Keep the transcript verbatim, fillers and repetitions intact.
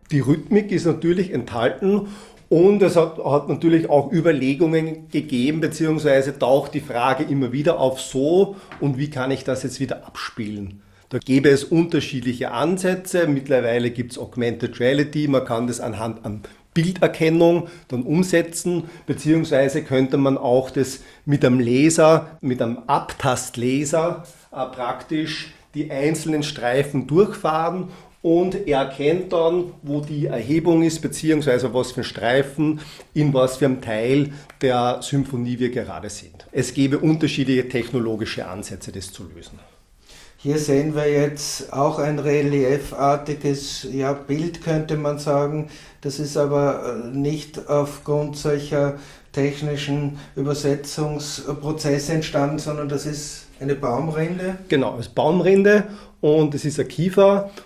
Die Rhythmik ist natürlich enthalten und es hat, hat natürlich auch Überlegungen gegeben, beziehungsweise taucht die Frage immer wieder auf, so und wie kann ich das jetzt wieder abspielen. Da gäbe es unterschiedliche Ansätze. Mittlerweile gibt es Augmented Reality, man kann das anhand an Bilderkennung dann umsetzen, beziehungsweise könnte man auch das mit einem Laser, mit einem Abtastlaser äh, praktisch die einzelnen Streifen durchfahren und er erkennt dann, wo die Erhebung ist, beziehungsweise was für ein Streifen, in was für einem Teil der Symphonie wir gerade sind. Es gäbe unterschiedliche technologische Ansätze, das zu lösen. Hier sehen wir jetzt auch ein reliefartiges ja, Bild, könnte man sagen. Das ist aber nicht aufgrund solcher technischen Übersetzungsprozesse entstanden, sondern das ist eine Baumrinde. Genau, es ist Baumrinde und es ist ein Kiefer